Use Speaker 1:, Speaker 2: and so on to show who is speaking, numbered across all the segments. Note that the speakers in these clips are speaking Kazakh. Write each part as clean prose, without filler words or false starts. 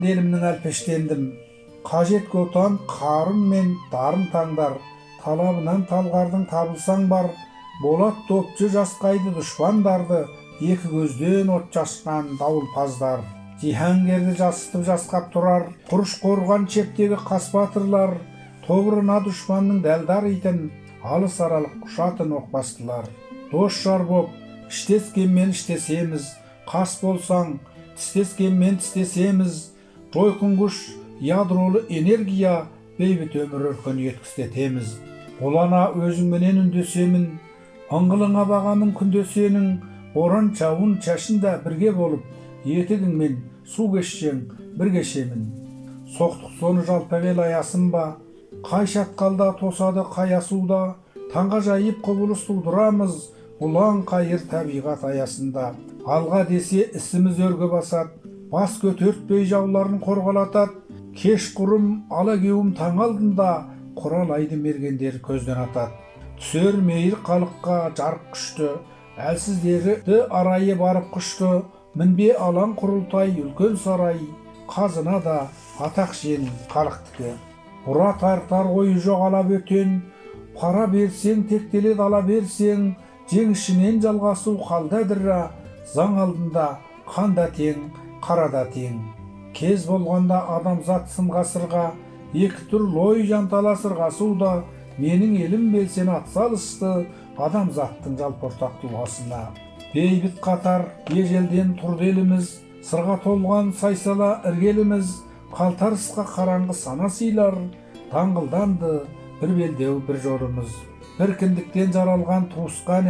Speaker 1: Елімнің әлпештендім, қажет көтан қарым мен дарын таңдар, талабынан талғардың табылсаң бар, болат топчы жасқайды дұшпандарды, екі көзден от шашқан дауылпаздар. Жиһангерді жасытып жасқап тұрар, құрыш қорған чептегі қас батырлар, тобырына дұшпанның дәлдар итін, алыс аралық құшатын оқбастылар. Дос жар боп, іштескенмен іштесеміз, қас болсаң, тістескенмен тістесеміз, жойқын күш, ядролы энергия, бейбіт өмір өркен еткістетеміз. Олана өзіңменен үндесемін, ыңғылыңа бағамын күндесенің, боран чауын чашында бірге болып, етігіңмен су кешсең бір кешемін. Соқтық соны жалпағел аясын ба, қай шатқалда тосады қаясуда, таңға жайып құбылыс тудырамыз, ұлан қайыр табиғат аясында. Алға десе ісіміз өрге басады, бас көтертпей жауларын қорғалатады, кеш құрым ала кеуім таң алдында, құралайды мергендер көзден атады. Түсер мейір қалыққа жарық күшті, әлсіздері арайы барып құшты, мінбе алаң құрылтай үлкен сарай, қазына да атақ жен халықтікі. Бұра тартар ойы жоқ ала бөтен, пара берсең тектеледі ала берсең, жеңішінен жалғасу қалда дірра, заң алдында қанда тең, қарада тең. Кез болғанда адамзат сын ғасырға, екі түрлі ой жанталасырға суда, менің елім белсен атсалысты, адамзаттың жалпы ортақ тұлғасына. Бейбіт қатар ежелден тұрды еліміз, сырға толған сайсала іргеліміз, қалтарысқа қараңғы сана сыйлар, таңғылданды бір белдеу бір жорымыз. Бір кіндіктен жаралған туысқан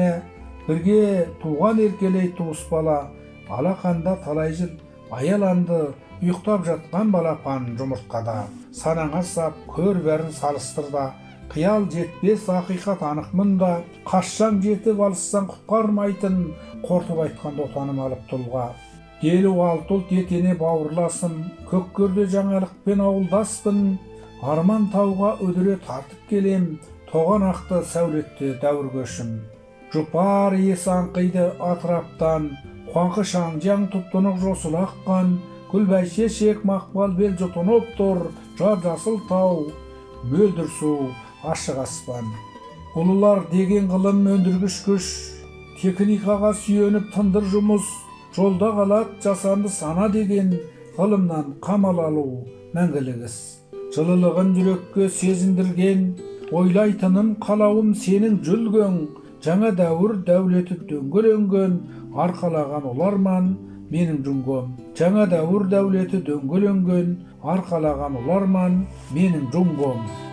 Speaker 1: бірге туған еркелей туыс бала, алақанда талай жыл аяланды, ұйықтап жатқан балапан жұмыртқада. Санаңа сап, көр бәрін салыстырда, қиял жетпес ақиқат анық мұнда, қашсаң жетіп алыссаң құтқармайтын, қортып айтқанда отаным алып тұлға. Елу алты ұлт етене бауырласым, көккөрде жаңалықпен ауылдаспын, арман тауға өдіре тартып келем, тоғанақты сәулетті дәуір көшім. Жұпар иесі аңқиды атыраптан, қуаңқы шаңжаң тұптынық жосыл аққан, күлбәйше шек мақпал бел жұтынып тұр, жар-жасыл тау, мөлдір су, ашық аспан. Ұлылар деген ғылым өндіргіш күш, техникаға сүйеніп тындыр жұмыс, жолда қалат жасанды сана деген, ғылымнан қамал алу мәңгілік іс. Жылылығын жүрекке сезіндірген, ойлайтыным қалауым сенің жүлгің, жаңа дәуір дәулеті дөңгеленген, арқалаған оларман менің жүнгем. Жаңа дәуір дәулеті дөңгеленген, арқалаған оларман менің жүнгем.